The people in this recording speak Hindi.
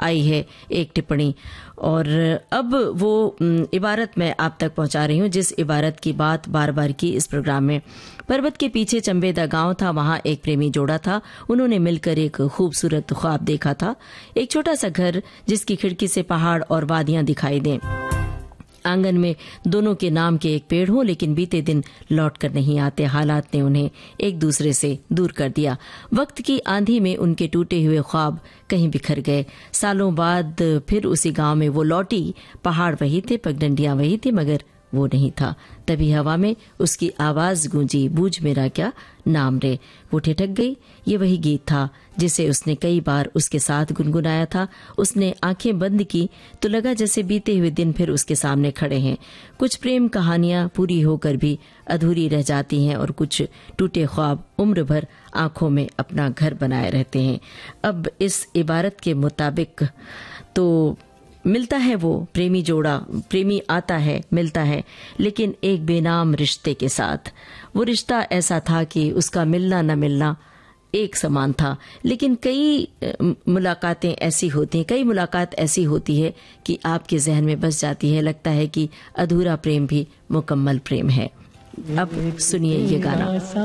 आई है एक टिप्पणी, और अब वो इबारत मैं आप तक पहुंचा रही हूं जिस इबारत की बात बार बार की इस प्रोग्राम में। पर्वत के पीछे चंबेदा गांव था, वहां एक प्रेमी जोड़ा था। उन्होंने मिलकर एक खूबसूरत ख्वाब देखा था, एक छोटा सा घर जिसकी खिड़की से पहाड़ और वादियां दिखाई दें, आंगन में दोनों के नाम के एक पेड़ हो, लेकिन बीते दिन लौट कर नहीं आते। हालात ने उन्हें एक दूसरे से दूर कर दिया। वक्त की आंधी में उनके टूटे हुए ख्वाब कहीं बिखर गए। सालों बाद फिर उसी गांव में वो लौटी। पहाड़ वही थे, पगडंडियां वही थी, मगर वो नहीं था। तभी हवा में उसकी आवाज गूंजी, बूझ मेरा क्या नाम रे। वो ठिठक गई। ये वही गीत था जिसे उसने कई बार उसके साथ गुनगुनाया था। उसने आंखें बंद की तो लगा जैसे बीते हुए दिन फिर उसके सामने खड़े हैं। कुछ प्रेम कहानियां पूरी होकर भी अधूरी रह जाती हैं और कुछ टूटे ख्वाब उम्र भर आंखों में अपना घर बनाए रहते हैं। अब इस इबारत के मुताबिक तो मिलता है वो प्रेमी जोड़ा, प्रेमी आता है, मिलता है, लेकिन एक बेनाम रिश्ते के साथ। वो रिश्ता ऐसा था कि उसका मिलना न मिलना एक समान था, लेकिन कई मुलाकातें ऐसी होती हैं, कई मुलाकात ऐसी होती है कि आपके जहन में बस जाती है, लगता है कि अधूरा प्रेम भी मुकम्मल प्रेम है। अब सुनिए ये गाना।